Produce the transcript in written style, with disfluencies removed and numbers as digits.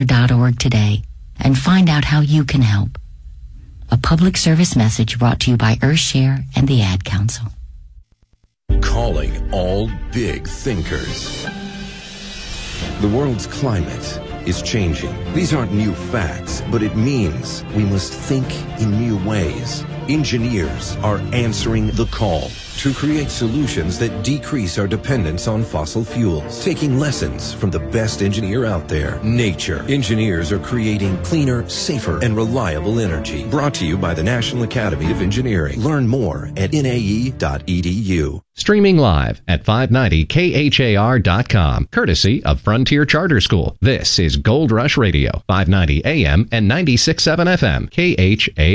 .org today and find out how you can help. A public service message brought to you by Earthshare and the Ad Council. Calling all big thinkers. The world's climate is changing. These aren't new facts, but it means we must think in new ways. Engineers are answering the call to create solutions that decrease our dependence on fossil fuels, taking lessons from the best engineer out there, nature. Engineers are creating cleaner, safer, and reliable energy. Brought to you by the National Academy of Engineering. Learn more at nae.edu. Streaming live at 590khar.com, courtesy of Frontier Charter School. This is Gold Rush Radio, 590 AM and 96.7 FM, KHAR.